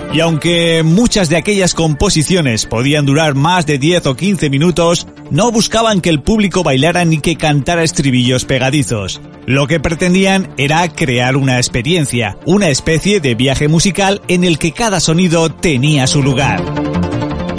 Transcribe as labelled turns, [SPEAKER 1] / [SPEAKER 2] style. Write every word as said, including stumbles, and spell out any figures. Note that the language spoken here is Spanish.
[SPEAKER 1] Y aunque muchas de aquellas composiciones podían durar más de diez o quince minutos, no buscaban que el público bailara ni que cantara estribillos pegadizos. Lo que pretendían era crear una experiencia, una especie de viaje musical en el que cada sonido tenía su lugar.